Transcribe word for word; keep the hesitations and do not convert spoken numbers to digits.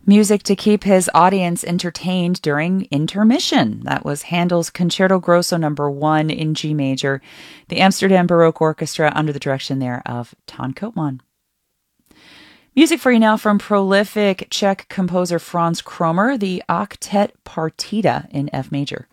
Music to keep his audience entertained during intermission. That was Handel's Concerto Grosso number one in G major, the Amsterdam Baroque Orchestra under the direction there of Ton Koopman. Music for you now from prolific Czech composer Franz Kromer, the Octet Partita in F major.